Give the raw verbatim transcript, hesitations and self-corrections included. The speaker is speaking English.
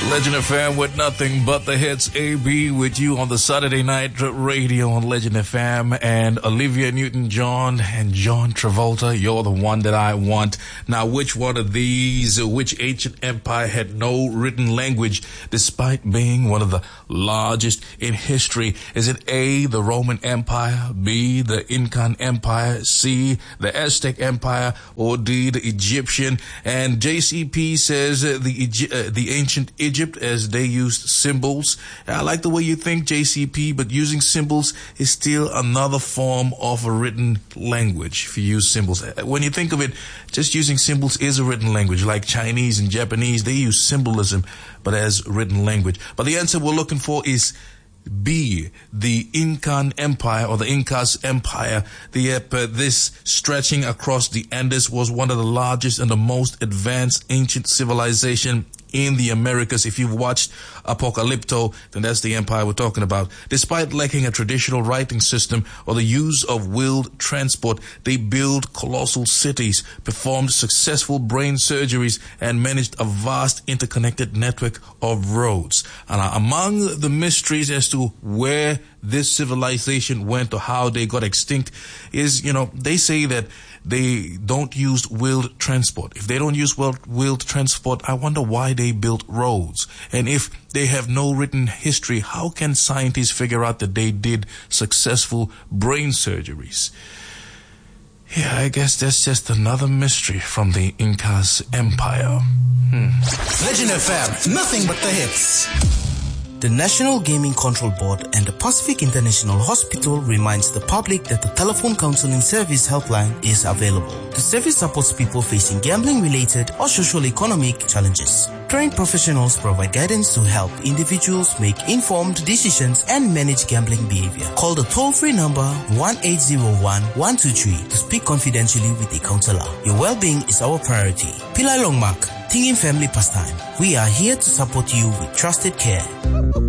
Legend F M with nothing but the hits. A B with you on the Saturday night radio on Legend F M, and Olivia Newton-John and John Travolta. You're the one that I want. Now, which one of these, which ancient empire had no written language despite being one of the largest in history? Is it A, the Roman Empire, B, the Incan Empire, C, the Aztec Empire, or D, the Egyptian? And J C P says uh, the Egy- uh, the ancient Egypt, as they used symbols. I like the way you think, J C P, but using symbols is still another form of a written language if you use symbols. When you think of it, just using symbols is a written language. Like Chinese and Japanese, they use symbolism, but as written language. But the answer we're looking for is B, the Incan Empire, or the Incas Empire. The uh, this stretching across the Andes was one of the largest and the most advanced ancient civilization in the Americas. If you've watched Apocalypto, then that's the empire we're talking about. Despite lacking a traditional writing system or the use of wheeled transport, they built colossal cities, performed successful brain surgeries, and managed a vast interconnected network of roads. And uh, among the mysteries as to where this civilization went or how they got extinct is, you know, they say that they don't use wheeled transport. If they don't use wheeled transport, I wonder why they built roads. And if they have no written history, how can scientists figure out that they did successful brain surgeries? Yeah, I guess that's just another mystery from the Incas Empire. Hmm. Legend F M, nothing but the hits. The National Gaming Control Board and the Pacific International Hospital reminds the public that the telephone counseling service helpline is available. The service supports people facing gambling-related or social-economic challenges. Trained professionals provide guidance to help individuals make informed decisions and manage gambling behavior. Call the toll-free number one eight zero one, one two three to speak confidentially with a counselor. Your well-being is our priority. Pillai Longmark, Tingin Family Pastime. We are here to support you with trusted care.